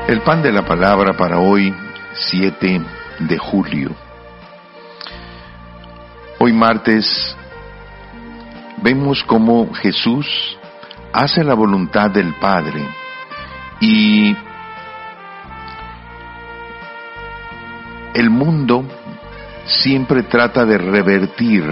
El pan de la palabra para hoy, 7 de julio. Hoy martes vemos cómo Jesús hace la voluntad del Padre y el mundo siempre trata de revertir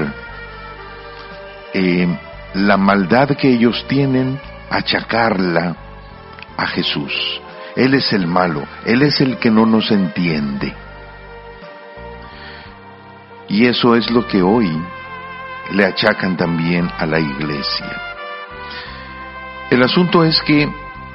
la maldad que ellos tienen, achacarla a Jesús. Él es el malo, Él es el que no nos entiende. Y eso es lo que hoy le achacan también a la iglesia. El asunto es que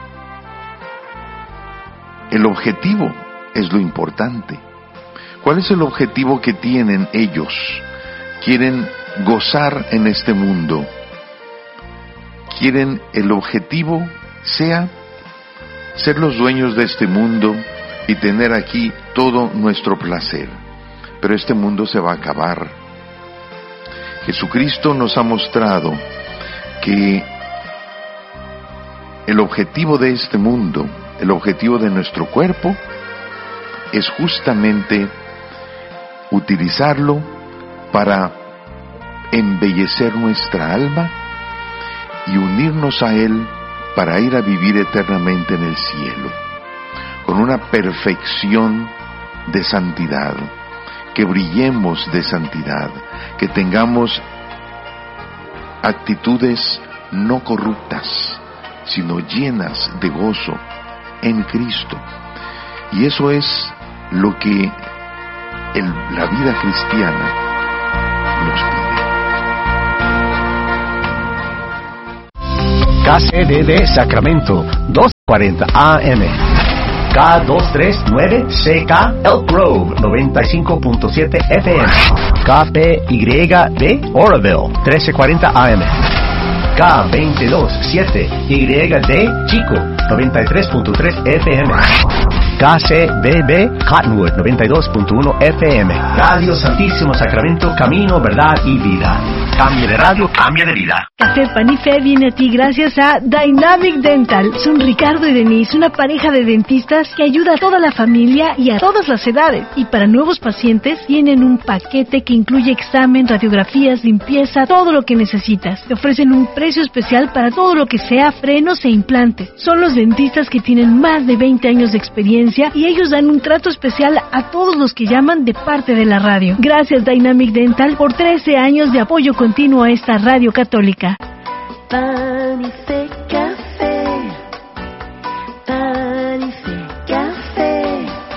el objetivo es lo importante. ¿Cuál es el objetivo que tienen ellos? Quieren gozar en este mundo. Quieren el objetivo sea ser los dueños de este mundo y tener aquí todo nuestro placer. Pero este mundo se va a acabar. Jesucristo nos ha mostrado que el objetivo de este mundo, el objetivo de nuestro cuerpo, es justamente utilizarlo para embellecer nuestra alma y unirnos a Él para ir a vivir eternamente en el cielo, con una perfección de santidad, que brillemos de santidad, que tengamos actitudes no corruptas, sino llenas de gozo en Cristo. Y eso es lo que la vida cristiana nos pide. KCDD Sacramento, 240 AM. K239CK Elk Grove, 95.7 FM. KPYD Oroville, 1340 AM. K227YD Chico, 93.3 FM. KCBB Cottonwood, 92.1 FM. Radio Santísimo Sacramento, camino, verdad y vida. Cambia de radio, cambia de vida. Café Pan y Fe viene a ti gracias a Dynamic Dental. Son Ricardo y Denise, una pareja de dentistas que ayuda a toda la familia y a todas las edades. Y para nuevos pacientes tienen un paquete que incluye examen, radiografías, limpieza, todo lo que necesitas. Te ofrecen un precio especial para todo lo que sea frenos e implantes. Son los dentistas que tienen más de 20 años de experiencia y ellos dan un trato especial a todos los que llaman de parte de la radio. Gracias Dynamic Dental por 13 años de apoyo continuo a esta radio católica. Pan y Fe Café.